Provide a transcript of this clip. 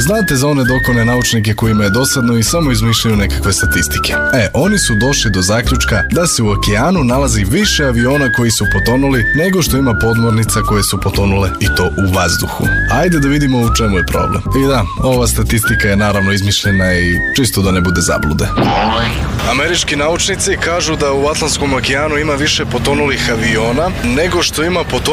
Znate za one dokone naučnike kojima je dosadno i samo izmišljaju nekakve statistike. Oni su došli do zaključka da se u okeanu nalazi više aviona koji su potonuli nego što ima podmornica koje su potonule i to u vazduhu. Ajde da vidimo u čemu je problem. I da, ova statistika je naravno izmišljena i čisto da ne bude zablude. Američki naučnici kažu da u Atlantskom okeanu ima više potonulih aviona nego što ima potonulih